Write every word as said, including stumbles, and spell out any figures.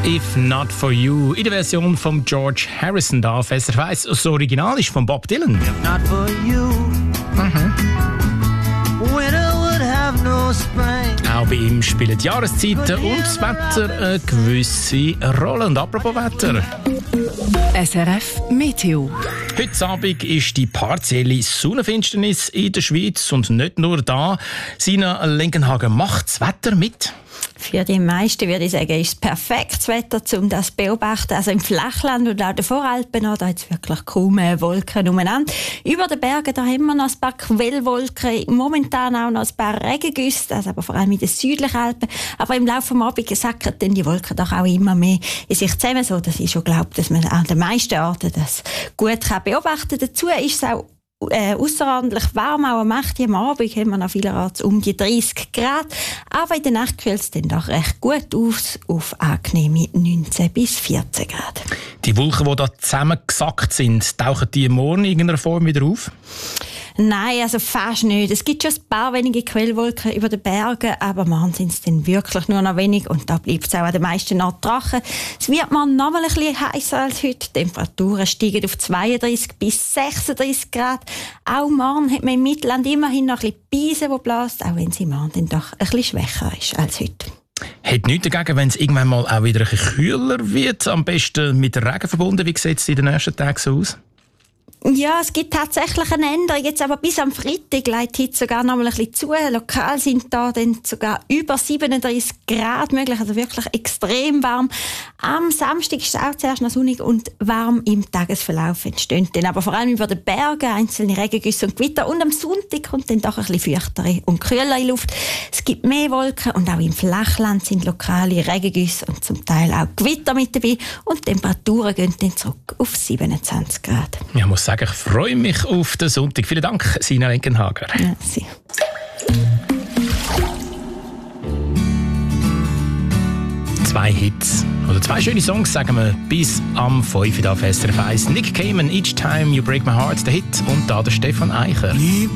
«If Not For You» in der Version von George Harrison da auf S R F eins. Das Original ist von Bob Dylan. If not for you, Mhm. winter would have no spring. Auch bei ihm spielen die Jahreszeiten und das Wetter eine gewisse Rolle. Und apropos Wetter. S R F Meteo. Heute Abend ist die partielle Sonnenfinsternis in der Schweiz und nicht nur da. Sina Lenkenhagen macht das Wetter mit. Für die meisten würde ich sagen, ist es perfektes Wetter, um das zu beobachten. Also im Flachland und auch den Voralpen, da hat es wirklich kaum Wolken umeinander. Über den Bergen da haben wir noch ein paar Quellwolken, momentan auch noch ein paar Regengüsse, also aber vor allem in den südlichen Alpen. Aber im Laufe des Abends sacken dann die Wolken doch auch immer mehr in sich zusammen, so dass ich schon glaube, dass man an den meisten Orten das gut beobachten kann. Dazu ist es auch Äh, ausserordentlich warm, auch am acht Uhr am Abend haben wir noch vielerorts um die dreißig Grad, aber in der Nacht kühlt es dann doch recht gut aus, auf angenehme neunzehn bis vierzehn Grad. Die Wolken, die da zusammengesackt sind, tauchen die morgen in irgendeiner Form wieder auf? Nein, also fast nicht. Es gibt schon ein paar wenige Quellwolken über den Bergen, aber morgen sind es dann wirklich nur noch wenig und da bleibt es auch an den meisten Orten trocken. Es wird morgen noch mal ein bisschen heißer als heute. Die Temperaturen steigen auf zweiunddreißig bis sechsunddreißig Grad. Auch morgen hat man im Mittelland immerhin noch ein bisschen Beise, die bläst, auch wenn sie morgen dann doch ein bisschen schwächer ist als heute. Hat nichts dagegen, wenn es irgendwann mal auch wieder ein bisschen kühler wird, am besten mit Regen verbunden. Wie sieht es in den nächsten Tagen so aus? Ja, es gibt tatsächlich eine Änderung. Jetzt aber bis am Freitag leitet heute sogar noch mal ein bisschen zu. Lokal sind da dann sogar über siebenunddreißig Grad möglich, also wirklich extrem warm. Am Samstag ist es auch zuerst noch sonnig und warm im Tagesverlauf entstehen dann aber vor allem über den Bergen einzelne Regengüsse und Gewitter. Und am Sonntag kommt dann doch ein bisschen feuchtere und kühlere Luft. Es gibt mehr Wolken und auch im Flachland sind lokale Regengüsse und zum Teil auch Gewitter mit dabei. Und die Temperaturen gehen dann zurück auf siebenundzwanzig Grad. Ich muss sagen, ich freue mich auf den Sonntag. Vielen Dank, Sina Lenkenhager. Merci. Zwei Hits oder zwei schöne Songs, sagen wir, bis am fünf Uhr auf S R F eins. Nick Cayman, «Each Time You Break My Heart», der Hit, und da der Stefan Eicher.